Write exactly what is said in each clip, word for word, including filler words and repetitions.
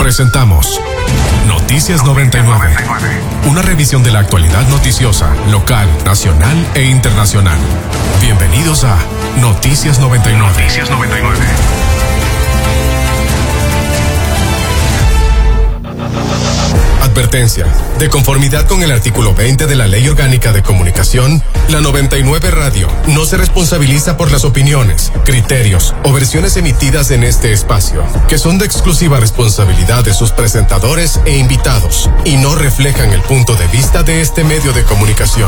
Presentamos Noticias noventa y nueve, una revisión de la actualidad noticiosa, local, nacional e internacional. Bienvenidos a Noticias noventa y nueve. Noticias noventa y nueve. Advertencia. De conformidad con el artículo veinte de la Ley Orgánica de Comunicación, la noventa y nueve Radio no se responsabiliza por las opiniones, criterios o versiones emitidas en este espacio, que son de exclusiva responsabilidad de sus presentadores e invitados, y no reflejan el punto de vista de este medio de comunicación.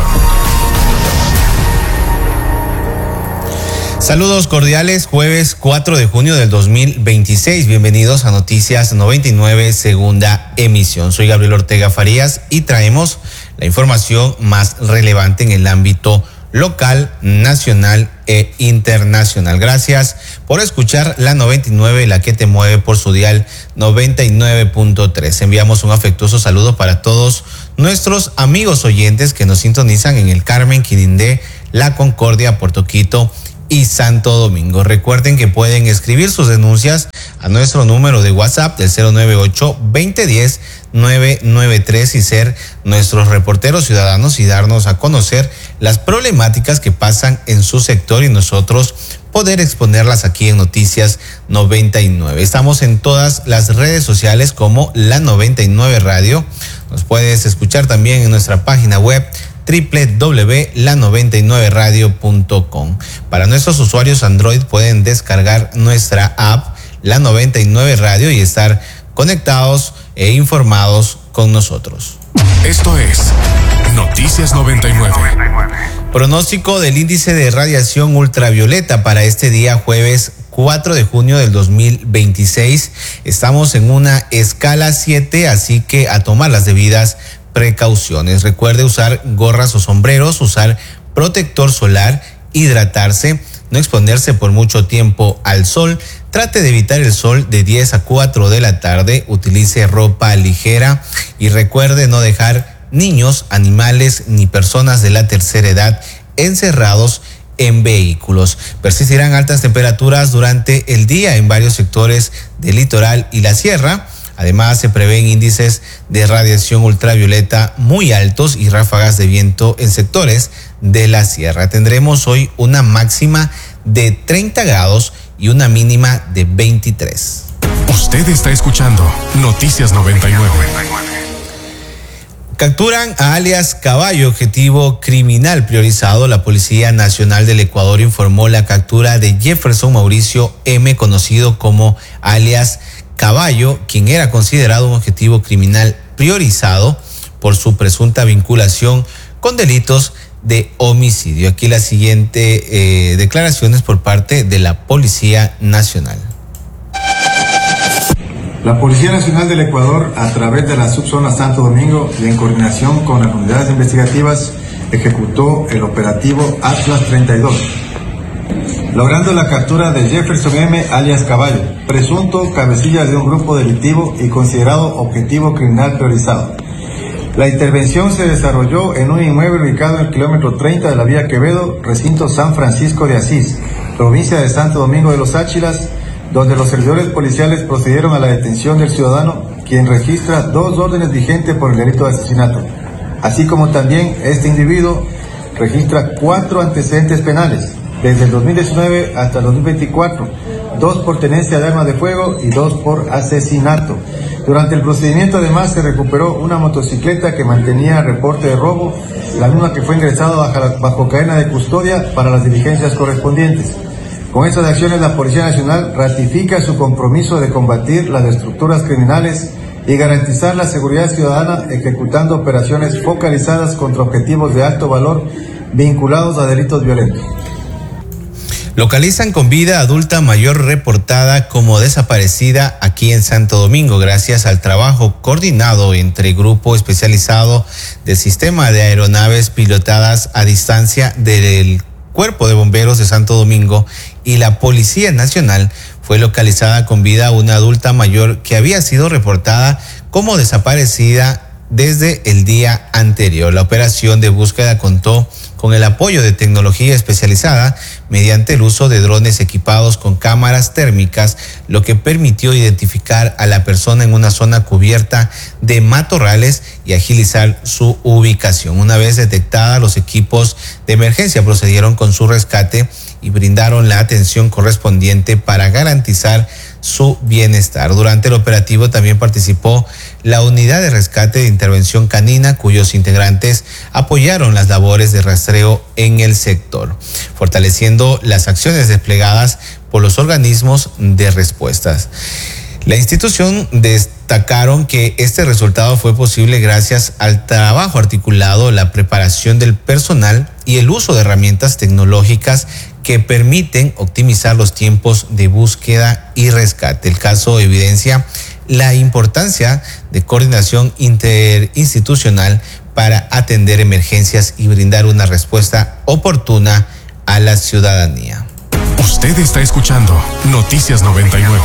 Saludos cordiales, jueves cuatro de junio del dos mil veintiséis. Bienvenidos a Noticias noventa y nueve, segunda emisión. Soy Gabriel Ortega Farías y traemos la información más relevante en el ámbito local, nacional e internacional. Gracias por escuchar la noventa y nueve, la que te mueve por su dial noventa y nueve punto tres. Enviamos un afectuoso saludo para todos nuestros amigos oyentes que nos sintonizan en el Carmen, Quirindé, La Concordia, Puerto Quito y Santo Domingo. Recuerden que pueden escribir sus denuncias a nuestro número de WhatsApp del cero nueve ocho, veinte diez, nueve nueve tres y ser nuestros reporteros ciudadanos y darnos a conocer las problemáticas que pasan en su sector y nosotros poder exponerlas aquí en Noticias noventa y nueve. Estamos en todas las redes sociales como La noventa y nueve Radio. Nos puedes escuchar también en nuestra página web doble u doble u doble u punto la noventa y nueve radio punto com. Para nuestros usuarios Android pueden descargar nuestra app La noventa y nueve Radio y estar conectados e informados con nosotros. Esto es Noticias noventa y nueve. Pronóstico del índice de radiación ultravioleta para este día jueves cuatro de junio del dos mil veintiséis. Estamos en una escala siete, así que a tomar las debidas precauciones. Recuerde usar gorras o sombreros, usar protector solar, hidratarse, no exponerse por mucho tiempo al sol. Trate de evitar el sol de diez a cuatro de la tarde. Utilice ropa ligera y recuerde no dejar niños, animales ni personas de la tercera edad encerrados en vehículos. Persistirán altas temperaturas durante el día en varios sectores del litoral y la sierra. Además, se prevén índices de radiación ultravioleta muy altos y ráfagas de viento en sectores de la sierra. Tendremos hoy una máxima de treinta grados y una mínima de veintitrés. Usted está escuchando Noticias noventa y nueve. Capturan a alias Caballo, objetivo criminal priorizado. La Policía Nacional del Ecuador informó la captura de Jefferson Mauricio M., conocido como alias Caballo, quien era considerado un objetivo criminal priorizado por su presunta vinculación con delitos de homicidio. Aquí las siguientes eh, declaraciones por parte de la Policía Nacional. La Policía Nacional del Ecuador, a través de la subzona Santo Domingo y en coordinación con las unidades investigativas, ejecutó el operativo Atlas treinta y dos, logrando la captura de Jefferson M., alias Caballo, presunto cabecilla de un grupo delictivo y considerado objetivo criminal priorizado. La intervención se desarrolló en un inmueble ubicado en el kilómetro treinta de la vía Quevedo, recinto San Francisco de Asís, provincia de Santo Domingo de los Áchilas, donde los servidores policiales procedieron a la detención del ciudadano, quien registra dos órdenes vigentes por el delito de asesinato, así como también este individuo registra cuatro antecedentes penales, desde el dos mil diecinueve hasta el dos mil veinticuatro, dos por tenencia de arma de fuego y dos por asesinato. Durante el procedimiento además se recuperó una motocicleta que mantenía reporte de robo, la misma que fue ingresada bajo, bajo cadena de custodia para las diligencias correspondientes. Con estas acciones la Policía Nacional ratifica su compromiso de combatir las estructuras criminales y garantizar la seguridad ciudadana ejecutando operaciones focalizadas contra objetivos de alto valor vinculados a delitos violentos. Localizan con vida adulta mayor reportada como desaparecida aquí en Santo Domingo gracias al trabajo coordinado entre Grupo Especializado de Sistema de Aeronaves Pilotadas a Distancia del Cuerpo de Bomberos de Santo Domingo y la Policía Nacional. Fue localizada con vida una adulta mayor que había sido reportada como desaparecida desde el día anterior. La operación de búsqueda contó con el apoyo de tecnología especializada mediante el uso de drones equipados con cámaras térmicas, lo que permitió identificar a la persona en una zona cubierta de matorrales y agilizar su ubicación. Una vez detectada, los equipos de emergencia procedieron con su rescate y brindaron la atención correspondiente para garantizar su bienestar. Durante el operativo también participó la unidad de rescate de intervención canina, cuyos integrantes apoyaron las labores de rastreo en el sector, fortaleciendo las acciones desplegadas por los organismos de respuestas. La institución destacaron que este resultado fue posible gracias al trabajo articulado, la preparación del personal y el uso de herramientas tecnológicas que permiten optimizar los tiempos de búsqueda y rescate. El caso evidencia la importancia de coordinación interinstitucional para atender emergencias y brindar una respuesta oportuna a la ciudadanía. Usted está escuchando Noticias noventa y nueve.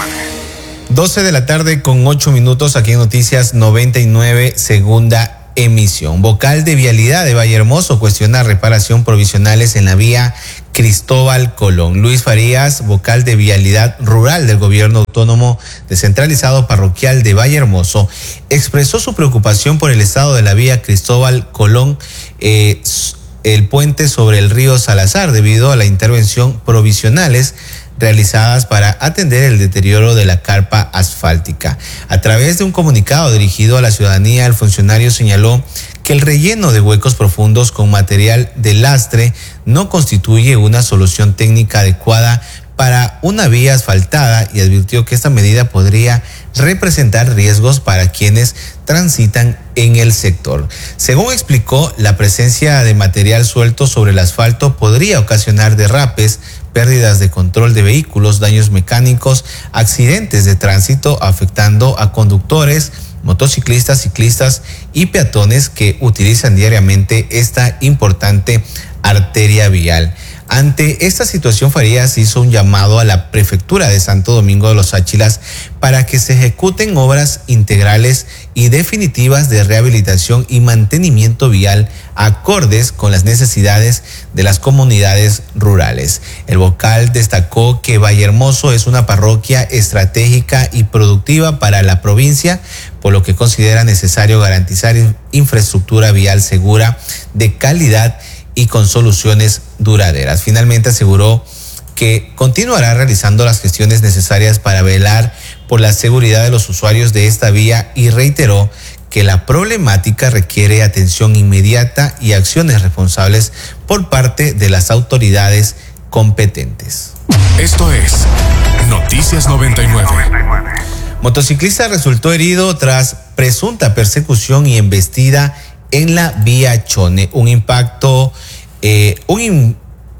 doce de la tarde con ocho minutos aquí en Noticias noventa y nueve, segunda emisión. Vocal de Vialidad de Vallehermoso cuestiona reparación provisionales en la vía Cristóbal Colón. Luis Farías, vocal de Vialidad Rural del Gobierno Autónomo Descentralizado Parroquial de Vallehermoso, expresó su preocupación por el estado de la vía Cristóbal Colón, eh, el puente sobre el río Salazar, debido a la intervención provisionales realizadas para atender el deterioro de la carpa asfáltica. A través de un comunicado dirigido a la ciudadanía, el funcionario señaló que el relleno de huecos profundos con material de lastre no constituye una solución técnica adecuada para una vía asfaltada y advirtió que esta medida podría representar riesgos para quienes transitan en el sector. Según explicó, la presencia de material suelto sobre el asfalto podría ocasionar derrapes, pérdidas de control de vehículos, daños mecánicos, accidentes de tránsito, afectando a conductores, motociclistas, ciclistas y peatones que utilizan diariamente esta importante arteria vial. Ante esta situación, Farías hizo un llamado a la Prefectura de Santo Domingo de los Áchilas para que se ejecuten obras integrales y definitivas de rehabilitación y mantenimiento vial acordes con las necesidades de las comunidades rurales. El vocal destacó que Vallehermoso es una parroquia estratégica y productiva para la provincia, por lo que considera necesario garantizar infraestructura vial segura, de calidad y con soluciones duraderas. Finalmente aseguró que continuará realizando las gestiones necesarias para velar por la seguridad de los usuarios de esta vía y reiteró que la problemática requiere atención inmediata y acciones responsables por parte de las autoridades competentes. Esto es Noticias noventa y nueve. Motociclista resultó herido tras presunta persecución y embestida en la vía Chone. Un impacto, eh, un, in,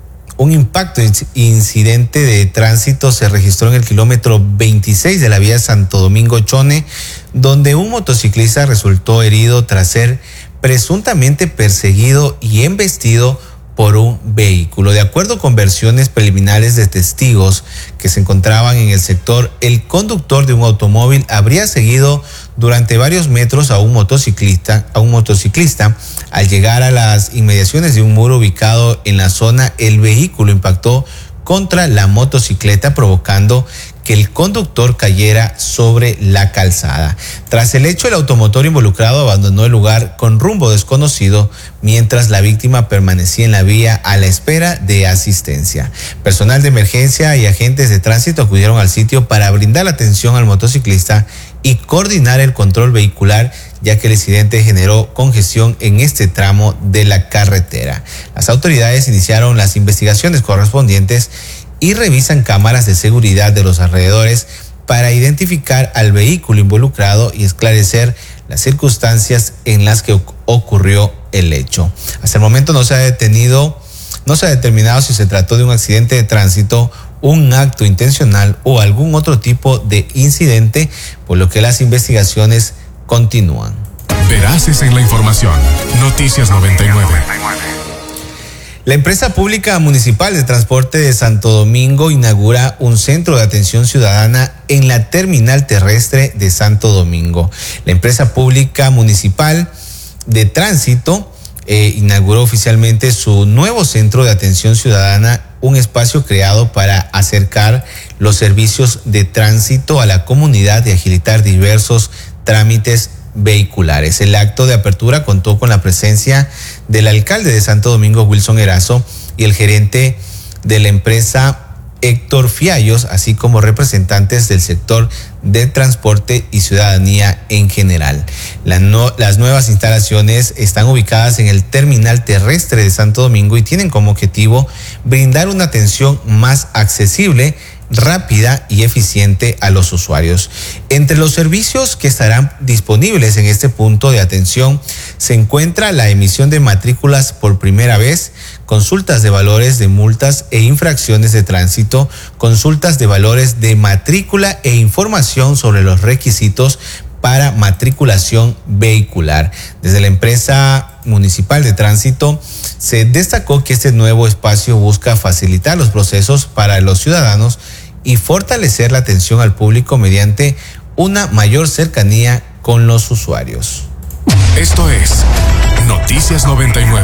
un impacto incidente de tránsito se registró en el kilómetro veintiséis de la vía Santo Domingo Chone, donde un motociclista resultó herido tras ser presuntamente perseguido y embestido por un vehículo. De acuerdo con versiones preliminares de testigos que se encontraban en el sector, el conductor de un automóvil habría seguido durante varios metros a un motociclista, a un motociclista. Al llegar a las inmediaciones de un muro ubicado en la zona, el vehículo impactó contra la motocicleta, provocando que el conductor cayera sobre la calzada. Tras el hecho, el automotor involucrado abandonó el lugar con rumbo desconocido, mientras la víctima permanecía en la vía a la espera de asistencia. Personal de emergencia y agentes de tránsito acudieron al sitio para brindar atención al motociclista y coordinar el control vehicular, ya que el incidente generó congestión en este tramo de la carretera. Las autoridades iniciaron las investigaciones correspondientes y revisan cámaras de seguridad de los alrededores para identificar al vehículo involucrado y esclarecer las circunstancias en las que ocurrió el hecho. Hasta el momento no se ha detenido, no se ha determinado si se trató de un accidente de tránsito, un acto intencional o algún otro tipo de incidente, por lo que las investigaciones continúan. Veraces en la información. Noticias noventa y nueve. La empresa pública municipal de transporte de Santo Domingo inaugura un centro de atención ciudadana en la terminal terrestre de Santo Domingo. La empresa pública municipal de tránsito eh, inauguró oficialmente su nuevo centro de atención ciudadana, un espacio creado para acercar los servicios de tránsito a la comunidad y agilitar diversos trámites vehiculares. El acto de apertura contó con la presencia del alcalde de Santo Domingo, Wilson Erazo, y el gerente de la empresa, Héctor Fiallos, así como representantes del sector de transporte y ciudadanía en general. La no, las nuevas instalaciones están ubicadas en el terminal terrestre de Santo Domingo y tienen como objetivo brindar una atención más accesible, rápida y eficiente a los usuarios. Entre los servicios que estarán disponibles en este punto de atención se encuentra la emisión de matrículas por primera vez, consultas de valores de multas e infracciones de tránsito, consultas de valores de matrícula e información sobre los requisitos para matriculación vehicular. Desde la empresa municipal de tránsito se destacó que este nuevo espacio busca facilitar los procesos para los ciudadanos y fortalecer la atención al público mediante una mayor cercanía con los usuarios. Esto es Noticias noventa y nueve.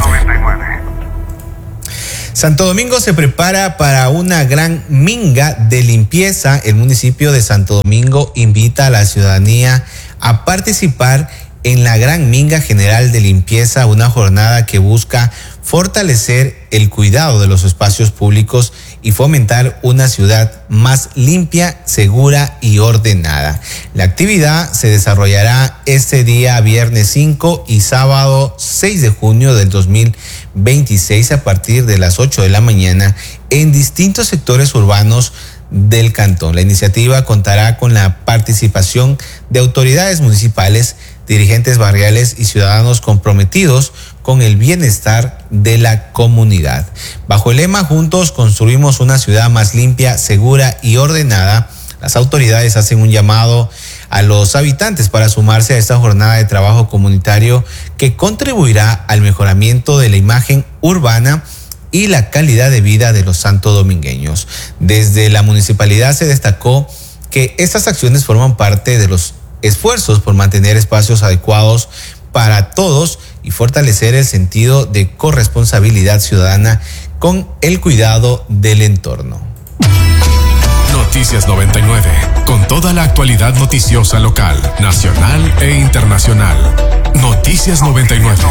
Santo Domingo se prepara para una gran minga de limpieza. El municipio de Santo Domingo invita a la ciudadanía a participar en la Gran Minga General de Limpieza, una jornada que busca fortalecer el cuidado de los espacios públicos y fomentar una ciudad más limpia, segura y ordenada. La actividad se desarrollará este día viernes cinco y sábado seis de junio del dos mil veintiséis a partir de las ocho de la mañana en distintos sectores urbanos del cantón. La iniciativa contará con la participación de autoridades municipales, dirigentes barriales y ciudadanos comprometidos con el bienestar de la comunidad. Bajo el lema "Juntos construimos una ciudad más limpia, segura y ordenada", las autoridades hacen un llamado a los habitantes para sumarse a esta jornada de trabajo comunitario que contribuirá al mejoramiento de la imagen urbana y la calidad de vida de los santodomingueños. Desde la municipalidad se destacó que estas acciones forman parte de los esfuerzos por mantener espacios adecuados para todos y fortalecer el sentido de corresponsabilidad ciudadana con el cuidado del entorno. Noticias noventa y nueve, con toda la actualidad noticiosa local, nacional e internacional. Noticias noventa y nueve.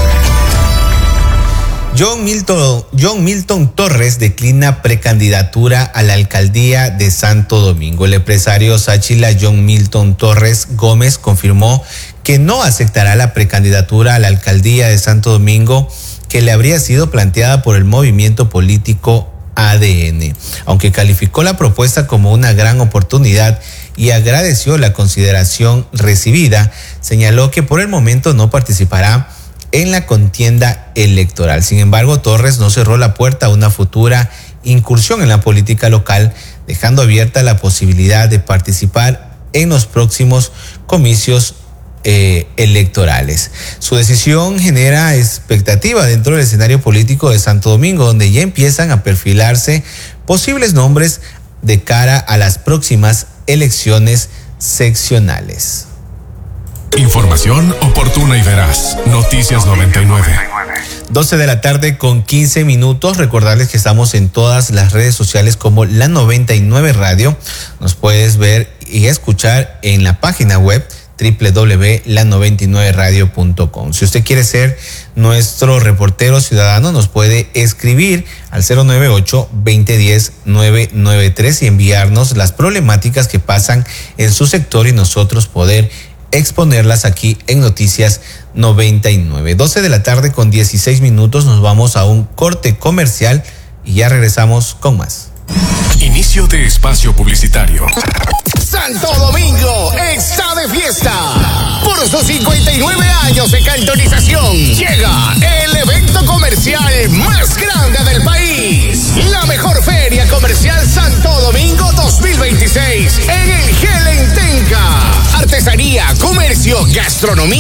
John Milton, John Milton Torres declina precandidatura a la alcaldía de Santo Domingo. El empresario Sáchila John Milton Torres Gómez confirmó que no aceptará la precandidatura a la alcaldía de Santo Domingo que le habría sido planteada por el movimiento político A D N, aunque calificó la propuesta como una gran oportunidad y agradeció la consideración recibida. Señaló que por el momento no participará en la contienda electoral. Sin embargo, Torres no cerró la puerta a una futura incursión en la política local, dejando abierta la posibilidad de participar en los próximos comicios eh, electorales. Su decisión genera expectativa dentro del escenario político de Santo Domingo, donde ya empiezan a perfilarse posibles nombres de cara a las próximas elecciones seccionales. Información oportuna y veraz. Noticias noventa y nueve. doce de la tarde con quince minutos. Recordarles que estamos en todas las redes sociales como La noventa y nueve Radio. Nos puedes ver y escuchar en la página web doble u doble u doble u punto la noventa y nueve radio punto com. Si usted quiere ser nuestro reportero ciudadano, nos puede escribir al cero nueve ocho, veinte diez, nueve nueve tres y enviarnos las problemáticas que pasan en su sector y nosotros poder exponerlas aquí en Noticias noventa y nueve. doce de la tarde con dieciséis minutos, nos vamos a un corte comercial y ya regresamos con más. Inicio de espacio publicitario. Santo Domingo está de fiesta. Por sus cincuenta y nueve años de cantonización, llega el evento comercial más grande del país. La mejor feria comercial Santo Domingo dos mil veintiséis en el Gelentenca. Artesanía, comercio, gastronomía